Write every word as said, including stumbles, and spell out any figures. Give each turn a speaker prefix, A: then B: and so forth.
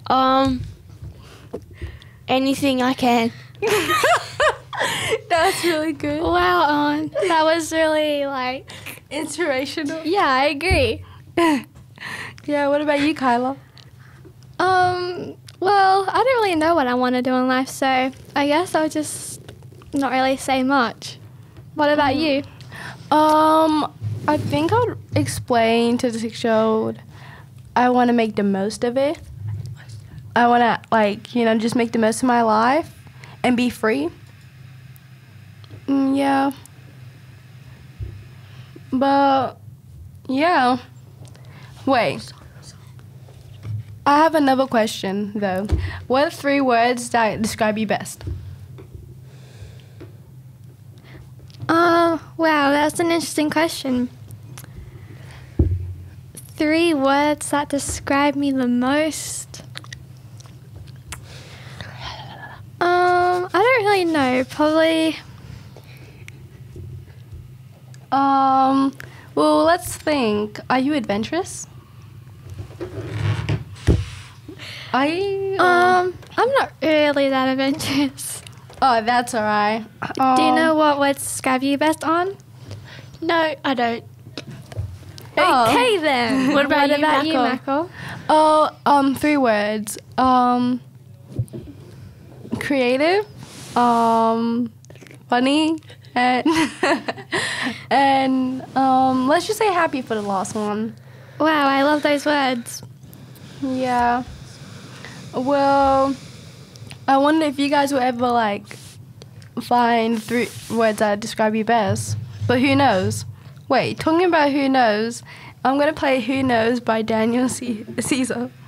A: Um, anything I can.
B: That's really good.
C: Wow, um, that was really like,
B: Inspirational.
C: yeah, I agree.
B: Yeah, what about you, Kyla?
C: Um, well, I don't really know what I want to do in life, so I guess I'll just not really say much. What about you?
B: Um, I think I'd explain to the six-year-old I want to make the most of it. I want to, like, you know, just make the most of my life and be free. Mm, yeah. But, yeah. Wait. I have another question, though. What are three words that describe you best?
C: Uh, wow, that's an interesting question. Three words that describe me the most. Um, I don't really know. Probably.
B: Um, well, let's think. Are you adventurous? I
C: Um, I'm not really that adventurous.
B: Oh, that's all right.
C: Do you
B: Um,
C: know what words describe you best on?
A: No, I don't.
B: Oh.
C: Okay then.
A: What about you,
C: you,
A: Mako?
C: Mako?
B: Oh, um, three words. Um, creative, um, funny, and and um, let's just say happy for the last one.
C: Wow, I love those words.
B: Yeah. Well, I wonder if you guys will ever like find three words that describe you best. But who knows? Wait, talking about who knows, I'm gonna play "Who Knows" by Daniel C- Caesar.